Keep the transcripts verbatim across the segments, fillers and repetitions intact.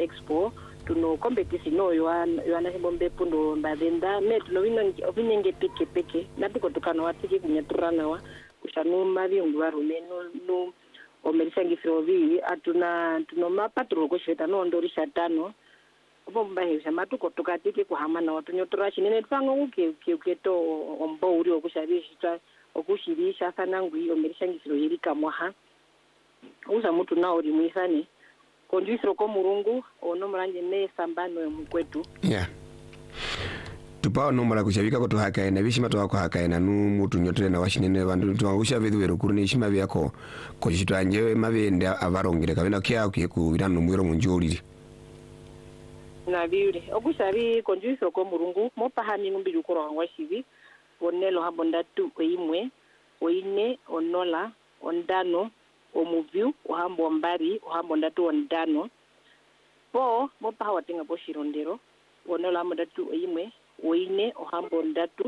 Expo tuno competition no yo yo ana bombe pundo mbadenda met lo wino ovinenge peke peke na tiko tukano watiki kunyaturana wa kushanu mari ngwaru meno no omerishangi frovi atuna tuno mapatro ko sheta no ndori shatano bomba he shama tuko tukatiki kuhamana watunyotura chinene tfango uke uke uketo ombo uri okusharisha okushirisha sanangwi omerishangi frovi kamwaha uza mtu nao rimwisane konjisro ko murungu ono muranje ne sambano mkwetu yeah tupao no mara kushabika ko tuhaka na bishima to ko haka na nu mutu nyotere na washinene bantu twangusha vedwero kurune shima byako ko jitwanje mabende abarongire kabena kya ku birano mwiro munjuri na biure okushabi konjisro ko murungu mopahani ngumbi jukoro ngwashibi onelo habondatu oimwe oine onola ondano omuviu ohambo mbari ohambo ndatu ondano po mopa watenga po shirondero wonola ndatu oyimwe oine ohambo ndatu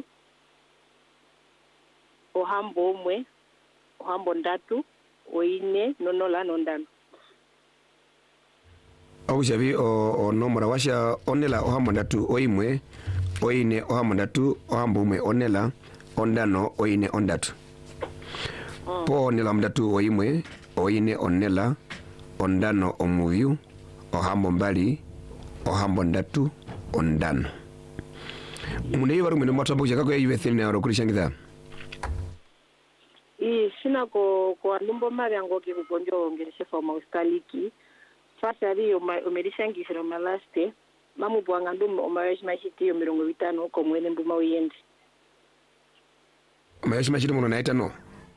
ohambo omwe ohambo ndatu oine nonola nondano Okushabi o nomora washa onela ohambo ndatu oyimwe oine ohambo ndatu ohambo omwe onela ondano oine ondatu Mm. Po onela mdatu oimwe oine onela ondano omuviu ohambo mbali ohambo ndatu ondano mune yiwaru mwene mwatambo chakako ya yuwethini na warokurishangitha ii shina ko ko alumbo mari angoke kukonjo ngereshefa maustaliki fasa ri omerishangisha malaste mamu bwanga ndumo omareshi mashiti yo mirongo vitano ko mwene mbuma uyendi omareshi mashiti muno naita no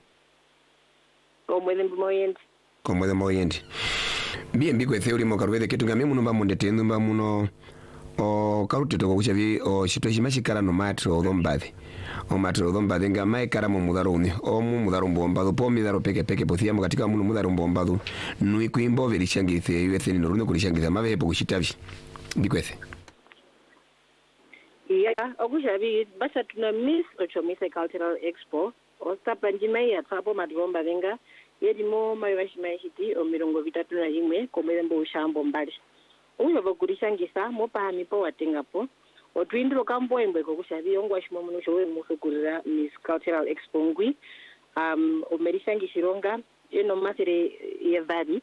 omwele mboyendi komwele moyendi bien biko theory mo karwede ketu ngame muno bamunde tendu mba muno o karuteto ko kuchavi o shito shimashikara no matro odombade o matro odombade ngama ikara mu mudaro uni o mu mudaro mbomba po midaro peke peke pothia mo katika muno mudaro mbomba du nui kuimbo verishangithe yuetheni no runo kulishangitha mabe po kushitavi biko the iya okushavi basa tuna miss Ochomisa Cultural Expo ostapa njimai ya tsapo madromba venga yedi mo mayiwashi mayishiti o mirongo vitatu na imwe komelembo ushambo mbali uyo bakurishangisa mo pahami po watengapo otwindiro kambo embwe ko kushabi yongwa shimo muno showe musukurira Miss Cultural Expo ngwi um omerishangishironga eno masere yevadi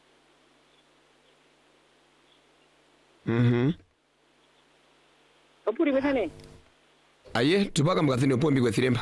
mhm opuri betane aye tubaka mgathini pombi kwa thiremba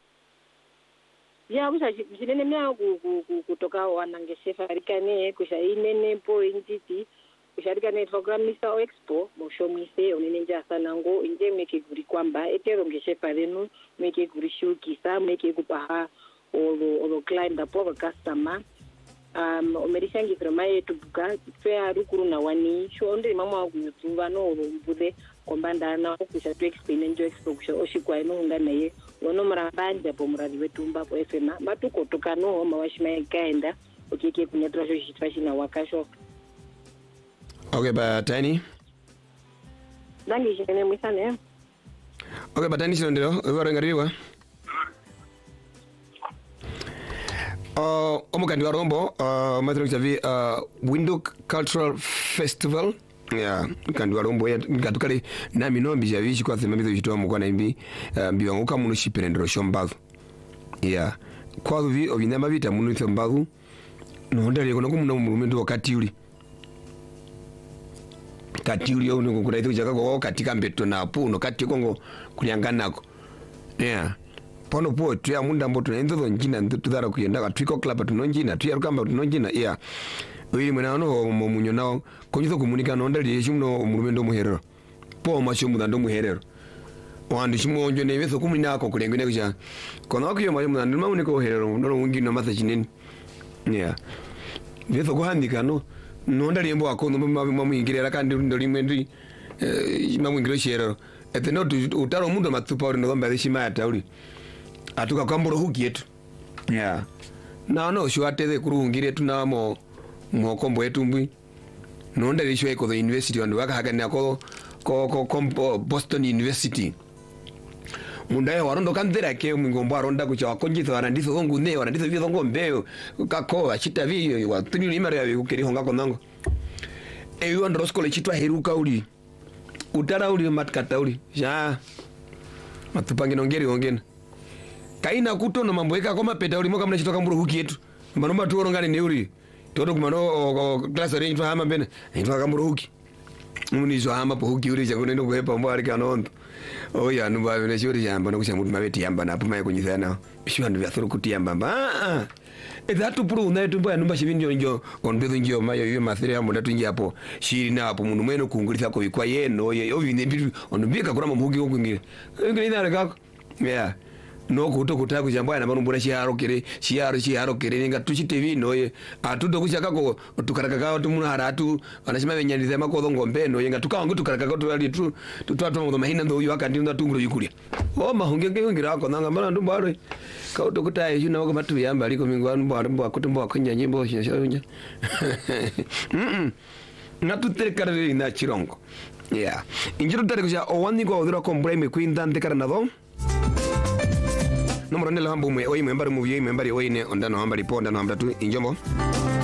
ya busa jinene mya kutoka wanangeshefa rikane kushainene po injiti kusharikane program Mister Expo moshomise onenenja sana ngo inje meke guri kwamba etero ngeshefa renu meke guri shukisa meke kupaha olo olo client apo customer um omerishangi tramaye tubuka fe rukuru na wani shonde mama kutumba no olo mbude kombanda na kusha to explain enjo expo kusha oshikwa ino ngana ye wono marabanja po muradi wetumba po efema matuko tukano mawashima kaenda okeke kunyatura sho shitwashi na wakasho okay ba tani dangi jene mwisane okay ba tani shindero waro ngariwa uh omukandi wa rombo uh matro chavi uh Windhoek Cultural Festival ya kandi warombo ya ngatukale na minombi javishi kwa thema bizo jitwa mukwana imbi mbi wanguka muno shipendero shombavu ya kwa vi obinyama bita muno thombavu no ndali kono kumuno murumendo wakati uli kati uli ono ngukuraito jaka ko katika mbeto na puno kati kongo kulyanganako ya pono po tu ya munda mboto na ndodo njina ndutudara kuyenda ka twiko club tunonjina tu ya rukamba tunonjina ya uyi mwana no mo munyo nawo konyizo komunika no ndali yeshimno murumendo muherero po masho mudando muherero wandi shimonjo ne beso kumina ko kulengene kuja kono akiyo mali mudando mamune ko herero ndo mungi no masa chineni yeah beso ko handika no no ndali mbo akono mamu mamu ingirera kandi ndo limwe ndi mamu ingiro sherero ete no utaro mundo matupa uri ndo mbale shimata uri atuka kamboro hukietu yeah na no shwateze kurungire tunamo mwokombo yetu mbwi nonda lishwe ko the university wandu waka hakana ko ko ko Boston University mundaye warondo kanzera ke mingombo aronda kucha wakonjitho wananditho zongu ne wananditho vizo ngo mbeo kako achita vi wa tunyu limara ya kukeri honga konango eyo ndo skole chitwa heruka uli utara uli matkata uli ja matupange nongeri ongena kaina kutono mambo eka koma peta uli moka mna chitoka mburu huki yetu manomba tuoro ngani ne uli toto kumano class range to hama bene ito kamburu huki muni zo hama po huki uli chakune ndo kuhepa mbali kanondo oya nuba bene shuri yamba no kushamuti mabeti yamba na puma kunyithana bishu ndu yathuru kuti yamba ah edatu puru na tumbo numba shibinjo njo ondezo njo mayo yo mathire ya munda tunji hapo shiri na hapo mundu mweno kungulitha ko ikwa yeno yo bine bitu onubika kurama muhugi okwingira ngiri na rekako yeah no kuto kutaku jambwa na manu mbona shiharo kire shiharo shiharo kire nga tuchite vino ye atudo kushaka ko tukaraka ka tu muna haratu anashima benyanize makodo ngombe no yenga tukawangu tukaraka ko tu tu tutatu mu mahina ndo yo akandi ndo tunguro yikulia o mahunge ngira ko nanga mara ndo bare ka uto kutaye yuna ko matu yamba aliko mingwa ndo bare mbo akutumbo akanya nyimbo shashonya mm na tuterekare na chirongo yeah injiro tere kuja owani ko odura kombre me kwinda ndekarana Nomoro nela hambu mwe oi mwembari mu yei mwembari oi ne ondano hambari ponda no hambatu injombo